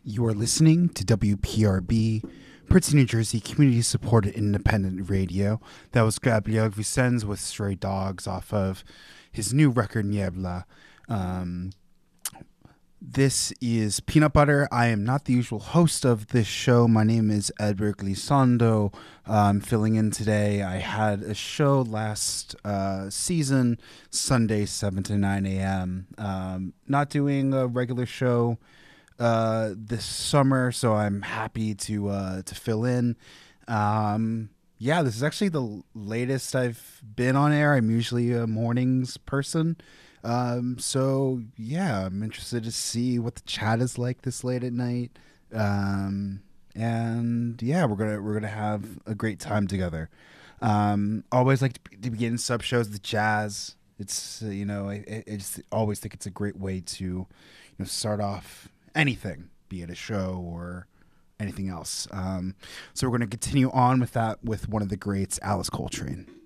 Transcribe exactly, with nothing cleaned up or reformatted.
You are listening to W P R B, Princeton, New Jersey, community-supported independent radio. That was Gabriel Vicens with Stray Dogs off of his new record, Niebla. Um, this is Peanut Butter. I am not the usual host of this show. My name is Edward Glissando. I'm filling in today. I had a show last uh, season, Sunday, seven to nine a.m. Um, not doing a regular show uh this summer, so I'm happy to uh to fill in. Um yeah, this is actually the latest I've been on air. I'm usually a mornings person, um so yeah, I'm interested to see what the chat is like this late at night. Um and yeah, we're gonna we're gonna have a great time together. Um always like to, to begin sub shows with jazz. It's uh, you know I, I just always think it's a great way to you know start off anything, be it a show or anything else. Um, so we're going to continue on with that with one of the greats, Alice Coltrane.